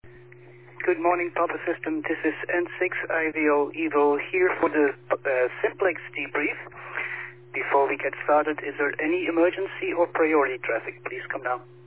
Good morning, Papa System. This is N6IVO Evo here for the Simplex debrief. Before we get started, is there any emergency or priority traffic? Please come down.